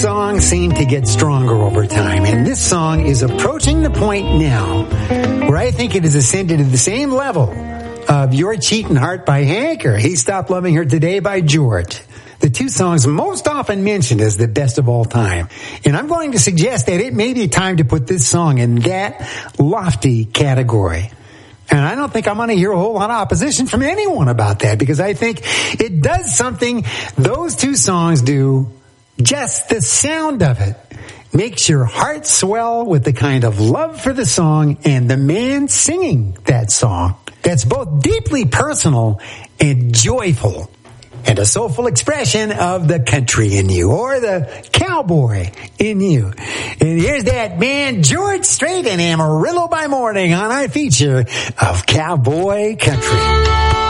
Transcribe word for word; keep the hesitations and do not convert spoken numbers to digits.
songs seem to get stronger over time, and this song is approaching the point now where I think it has ascended to the same level of Your Cheating Heart by Hank or He Stopped Loving Her Today by George, the two songs most often mentioned as the best of all time. And I'm going to suggest that it may be time to put this song in that lofty category. And I don't think I'm going to hear a whole lot of opposition from anyone about that, because I think it does something those two songs do. Just the sound of it makes your heart swell with the kind of love for the song and the man singing that song that's both deeply personal and joyful, and a soulful expression of the country in you, or the cowboy in you. And here's that man, George Strait and Amarillo by Morning, on our feature of Cowboy Country.